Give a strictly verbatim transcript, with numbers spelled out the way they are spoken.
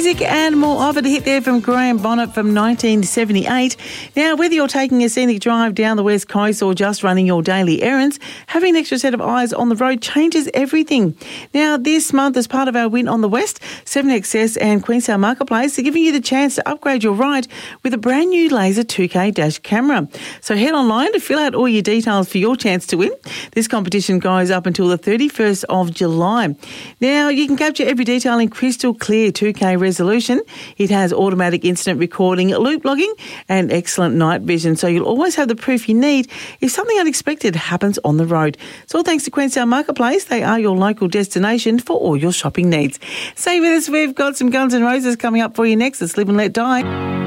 music and more of it. A hit there from Graham Bonnet from nineteen seventy-eight. Now, whether you're taking a scenic drive down the west coast or just running your daily errands, having an extra set of eyes on the road changes everything. Now, this month, as part of our Win on the West, seven X S and Queenstown Marketplace are giving you the chance to upgrade your ride with a brand new Laser two K dash camera. So head online to fill out all your details for your chance to win. This competition goes up until the thirty-first of July. Now, you can capture every detail in crystal clear two K resolution. It has automatic instant recording, loop logging and excellent night vision, so you'll always have the proof you need if something unexpected happens on the road. It's all thanks to Queenstown Marketplace. They are your local destination for all your shopping needs. Stay with us. We've got some Guns N' Roses coming up for you next. It's Live and Let Die.